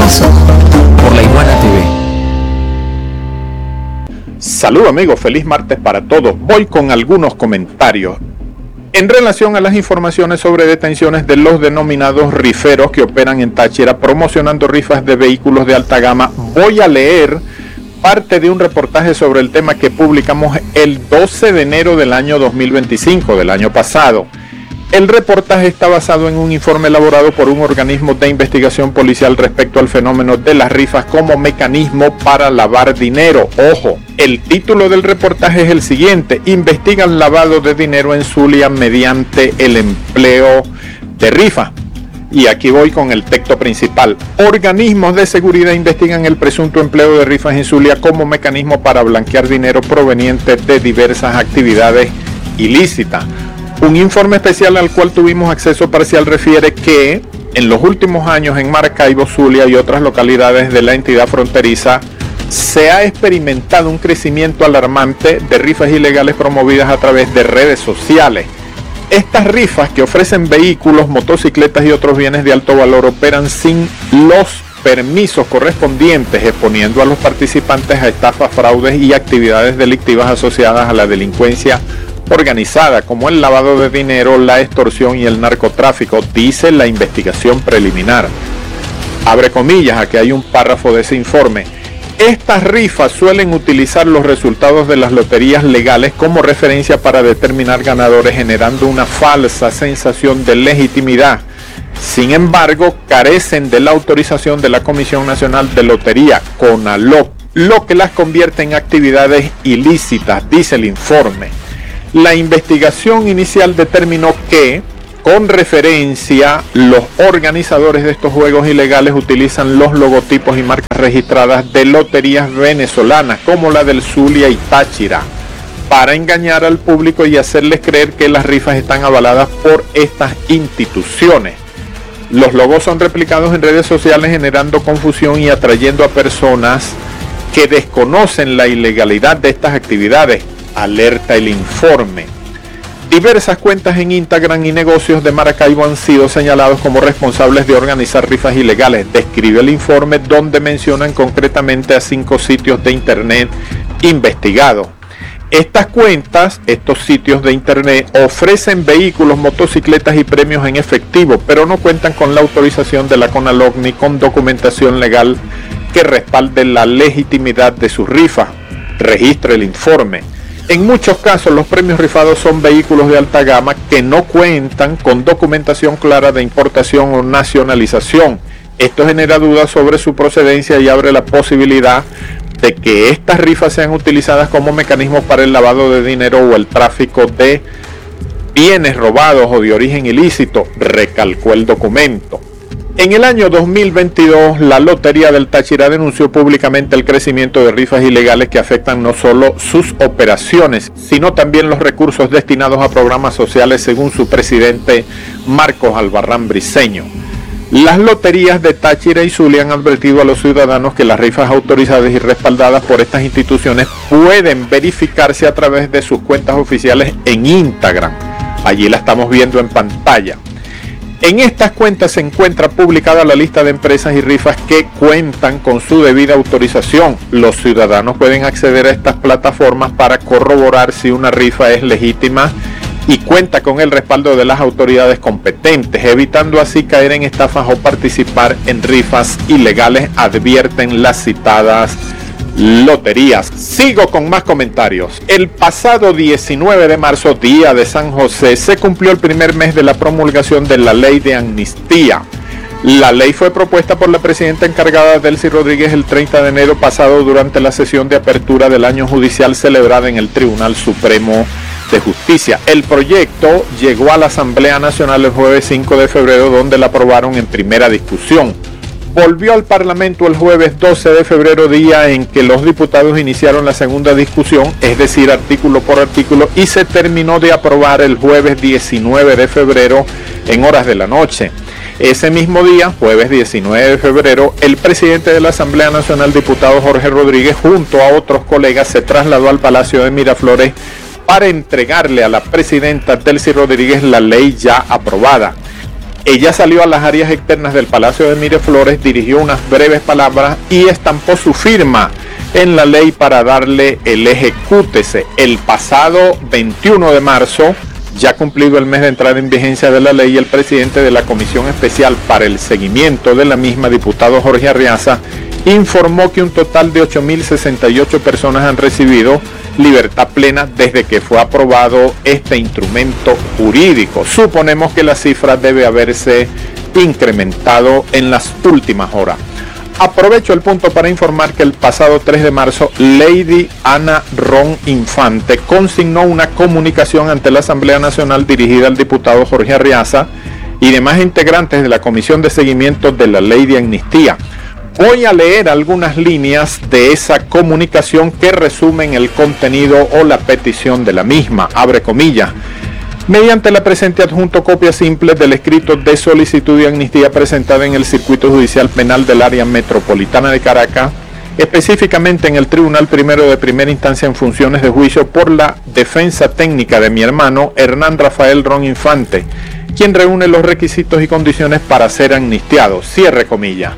Almuerzo por La Iguana TV. Salud amigos, feliz martes para todos. Voy con algunos comentarios. En relación a las informaciones sobre detenciones de los denominados riferos que operan en Táchira promocionando rifas de vehículos de alta gama, voy a leer parte de un reportaje sobre el tema que publicamos el 12 de enero del año 2025, del año pasado. El reportaje está basado en un informe elaborado por un organismo de investigación policial respecto al fenómeno de las rifas como mecanismo para lavar dinero. Ojo, el título del reportaje es el siguiente: investigan lavado de dinero en Zulia mediante el empleo de rifas. Y aquí voy con el texto principal. Organismos de seguridad investigan el presunto empleo de rifas en Zulia como mecanismo para blanquear dinero proveniente de diversas actividades ilícitas. Un informe especial al cual tuvimos acceso parcial refiere que en los últimos años en Maracaibo, Zulia y otras localidades de la entidad fronteriza se ha experimentado un crecimiento alarmante de rifas ilegales promovidas a través de redes sociales. Estas rifas, que ofrecen vehículos, motocicletas y otros bienes de alto valor, operan sin los permisos correspondientes, exponiendo a los participantes a estafas, fraudes y actividades delictivas asociadas a la delincuencia organizada, como el lavado de dinero, la extorsión y el narcotráfico, dice la investigación preliminar. Abre comillas, aquí hay un párrafo de ese informe. Estas rifas suelen utilizar los resultados de las loterías legales como referencia para determinar ganadores, generando una falsa sensación de legitimidad. Sin embargo, carecen de la autorización de la Comisión Nacional de Lotería, CONALOP, lo que las convierte en actividades ilícitas, dice el informe. La investigación inicial determinó que, con referencia, los organizadores de estos juegos ilegales utilizan los logotipos y marcas registradas de loterías venezolanas, como la del Zulia y Táchira, para engañar al público y hacerles creer que las rifas están avaladas por estas instituciones. Los logos son replicados en redes sociales, generando confusión y atrayendo a personas que desconocen la ilegalidad de estas actividades, alerta el informe. Diversas cuentas en Instagram y negocios de Maracaibo han sido señalados como responsables de organizar rifas ilegales, describe el informe, donde mencionan concretamente a 5 sitios de internet investigados. Estas cuentas, estos sitios de internet, ofrecen vehículos, motocicletas y premios en efectivo, pero no cuentan con la autorización de la CONALOP ni con documentación legal que respalde la legitimidad de sus rifas, registra el informe. En muchos casos, los premios rifados son vehículos de alta gama que no cuentan con documentación clara de importación o nacionalización. Esto genera dudas sobre su procedencia y abre la posibilidad de que estas rifas sean utilizadas como mecanismos para el lavado de dinero o el tráfico de bienes robados o de origen ilícito, recalcó el documento. En el año 2022, la Lotería del Táchira denunció públicamente el crecimiento de rifas ilegales que afectan no solo sus operaciones, sino también los recursos destinados a programas sociales, según su presidente Marcos Albarrán Briceño. Las loterías de Táchira y Zulia han advertido a los ciudadanos que las rifas autorizadas y respaldadas por estas instituciones pueden verificarse a través de sus cuentas oficiales en Instagram. Allí la estamos viendo en pantalla. En estas cuentas se encuentra publicada la lista de empresas y rifas que cuentan con su debida autorización. Los ciudadanos pueden acceder a estas plataformas para corroborar si una rifa es legítima y cuenta con el respaldo de las autoridades competentes, evitando así caer en estafas o participar en rifas ilegales, advierten las citadas loterías. Sigo con más comentarios. El pasado 19 de marzo, día de San José, se cumplió el primer mes de la promulgación de la ley de amnistía. La ley fue propuesta por la presidenta encargada Delcy Rodríguez el 30 de enero pasado durante la sesión de apertura del año judicial celebrada en el Tribunal Supremo de Justicia. El proyecto llegó a la Asamblea Nacional el jueves 5 de febrero, donde la aprobaron en primera discusión. Volvió al Parlamento el jueves 12 de febrero, día en que los diputados iniciaron la segunda discusión, es decir, artículo por artículo, y se terminó de aprobar el jueves 19 de febrero en horas de la noche. Ese mismo día, jueves 19 de febrero, el presidente de la Asamblea Nacional, diputado Jorge Rodríguez, junto a otros colegas, se trasladó al Palacio de Miraflores para entregarle a la presidenta Delcy Rodríguez la ley ya aprobada. Ella salió a las áreas externas del Palacio de Miraflores, dirigió unas breves palabras y estampó su firma en la ley para darle el ejecútese. El pasado 21 de marzo, ya cumplido el mes de entrada en vigencia de la ley, el presidente de la Comisión Especial para el Seguimiento de la misma, diputado Jorge Arriaza, informó que un total de 8.068 personas han recibido libertad plena desde que fue aprobado este instrumento jurídico. Suponemos que la cifra debe haberse incrementado en las últimas horas. Aprovecho el punto para informar que el pasado 3 de marzo, Lady Ana Ron Infante consignó una comunicación ante la Asamblea Nacional dirigida al diputado Jorge Arriaza y demás integrantes de la Comisión de Seguimiento de la Ley de Amnistía. Voy a leer algunas líneas de esa comunicación que resumen el contenido o la petición de la misma. Abre comillas. Mediante la presente adjunto copia simple del escrito de solicitud de amnistía presentada en el Circuito Judicial Penal del Área Metropolitana de Caracas, específicamente en el Tribunal Primero de Primera Instancia en funciones de juicio por la defensa técnica de mi hermano Hernán Rafael Ron Infante, quien reúne los requisitos y condiciones para ser amnistiado. Cierre comillas.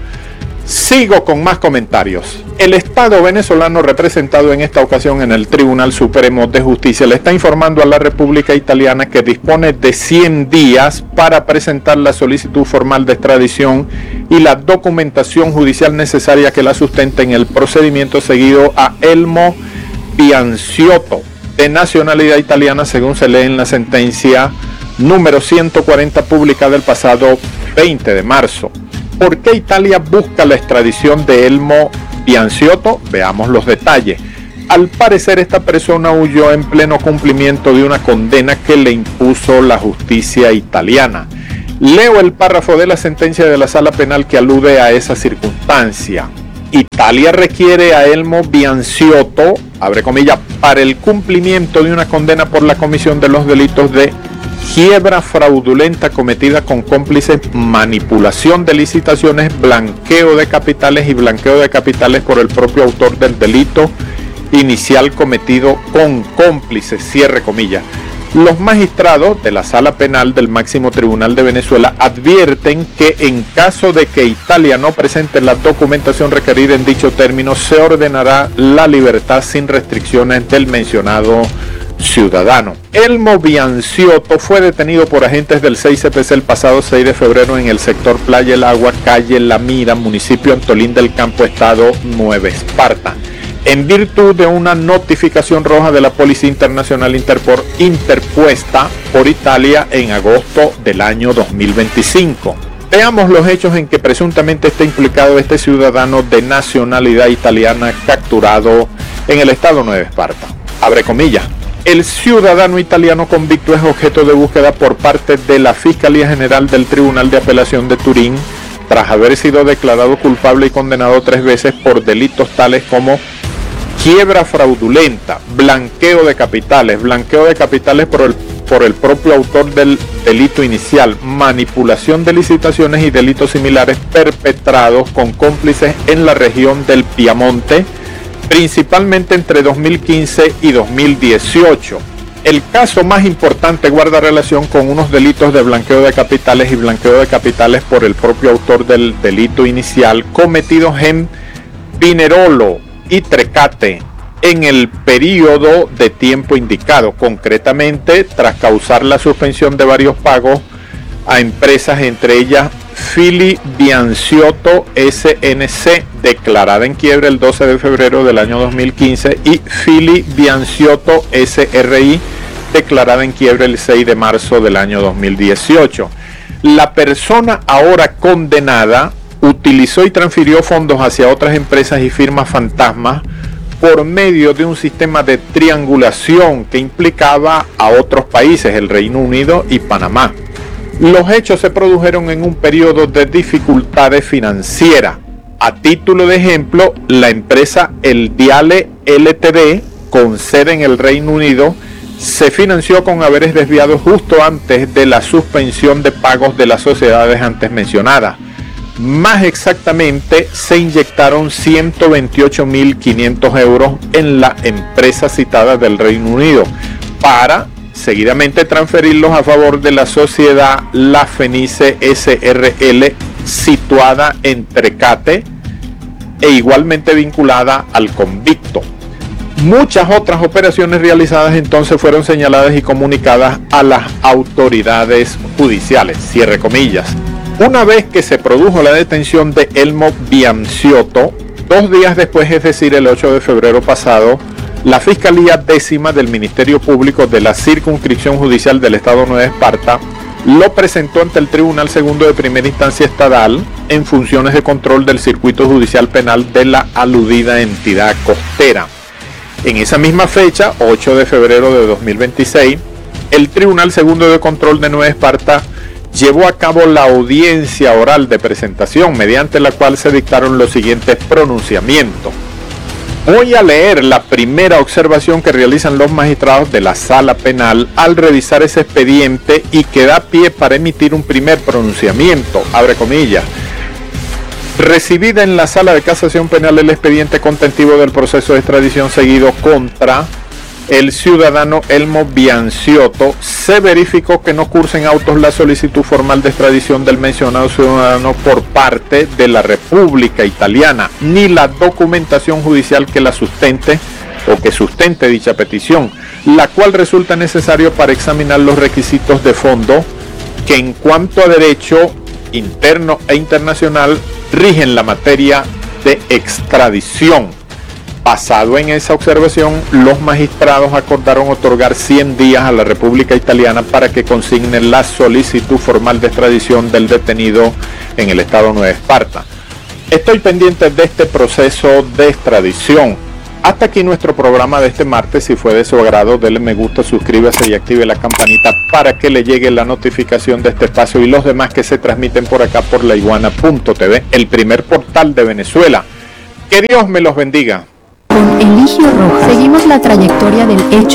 Sigo con más comentarios. El Estado venezolano, representado en esta ocasión en el Tribunal Supremo de Justicia, le está informando a la República Italiana que dispone de 100 días para presentar la solicitud formal de extradición y la documentación judicial necesaria que la sustente en el procedimiento seguido a Elmo Pianciotto, de nacionalidad italiana, según se lee en la sentencia número 140 publicada el pasado 20 de marzo. ¿Por qué Italia busca la extradición de Elmo Pianciotto? Veamos los detalles. Al parecer, esta persona huyó en pleno cumplimiento de una condena que le impuso la justicia italiana. Leo el párrafo de la sentencia de la Sala Penal que alude a esa circunstancia. Italia requiere a Elmo Pianciotto, abre comillas, para el cumplimiento de una condena por la comisión de los delitos de quiebra fraudulenta cometida con cómplices, manipulación de licitaciones, blanqueo de capitales y blanqueo de capitales por el propio autor del delito inicial cometido con cómplices, cierre comillas. Los magistrados de la Sala Penal del Máximo Tribunal de Venezuela advierten que en caso de que Italia no presente la documentación requerida en dicho término, se ordenará la libertad sin restricciones del mencionado ciudadano. Elmo Pianciotto fue detenido por agentes del 6CPC el pasado 6 de febrero en el sector Playa El Agua, calle La Mira, municipio Antolín del Campo, estado Nueva Esparta, en virtud de una notificación roja de la Policía Internacional Interpol interpuesta por Italia en agosto del año 2025. Veamos los hechos en que presuntamente está implicado este ciudadano de nacionalidad italiana capturado en el estado Nueva Esparta. Abre comillas. El ciudadano italiano convicto es objeto de búsqueda por parte de la Fiscalía General del Tribunal de Apelación de Turín, tras haber sido declarado culpable y condenado 3 veces por delitos tales como quiebra fraudulenta, blanqueo de capitales por el propio autor del delito inicial, manipulación de licitaciones y delitos similares perpetrados con cómplices en la región del Piamonte, principalmente entre 2015 y 2018. El caso más importante guarda relación con unos delitos de blanqueo de capitales y blanqueo de capitales por el propio autor del delito inicial cometidos en Pinerolo y Trecate en el periodo de tiempo indicado, concretamente tras causar la suspensión de varios pagos a empresas, entre ellas Fili Pianciotto SNC, declarada en quiebra el 12 de febrero del año 2015, y Fili Pianciotto SRI, declarada en quiebra el 6 de marzo del año 2018. La persona ahora condenada utilizó y transfirió fondos hacia otras empresas y firmas fantasmas por medio de un sistema de triangulación que implicaba a otros países, el Reino Unido y Panamá. Los hechos se produjeron en un periodo de dificultades financieras. A título de ejemplo, la empresa El Diale Ltd, con sede en el Reino Unido, se financió con haberes desviados justo antes de la suspensión de pagos de las sociedades antes mencionadas. Más exactamente, se inyectaron 128.500 euros en la empresa citada del Reino Unido para seguidamente transferirlos a favor de la sociedad La Fenice SRL, situada en Trecate e igualmente vinculada al convicto. Muchas otras operaciones realizadas entonces fueron señaladas y comunicadas a las autoridades judiciales. Cierre comillas. Una vez que se produjo la detención de Elmo Bianciotto, 2 días después, es decir, el 8 de febrero pasado, la Fiscalía Décima del Ministerio Público de la Circunscripción Judicial del Estado Nueva Esparta lo presentó ante el Tribunal Segundo de Primera Instancia Estatal en funciones de control del circuito judicial penal de la aludida entidad costera. En esa misma fecha, 8 de febrero de 2026, el Tribunal Segundo de Control de Nueva Esparta llevó a cabo la audiencia oral de presentación, mediante la cual se dictaron los siguientes pronunciamientos. Voy a leer la primera observación que realizan los magistrados de la Sala Penal al revisar ese expediente y que da pie para emitir un primer pronunciamiento, abre comillas. Recibida en la Sala de Casación Penal el expediente contentivo del proceso de extradición seguido contra el ciudadano Elmo Bianciotto, se verificó que no cursa en autos la solicitud formal de extradición del mencionado ciudadano por parte de la República Italiana, ni la documentación judicial que la sustente o que sustente dicha petición, la cual resulta necesario para examinar los requisitos de fondo que en cuanto a derecho interno e internacional rigen la materia de extradición. Basado en esa observación, los magistrados acordaron otorgar 100 días a la República Italiana para que consigne la solicitud formal de extradición del detenido en el estado Nueva Esparta. Estoy pendiente de este proceso de extradición. Hasta aquí nuestro programa de este martes. Si fue de su agrado, denle me gusta, suscríbase y active la campanita para que le llegue la notificación de este espacio y los demás que se transmiten por acá por laiguana.tv, el primer portal de Venezuela. Que Dios me los bendiga. Con Eligio Rojas seguimos la trayectoria del hecho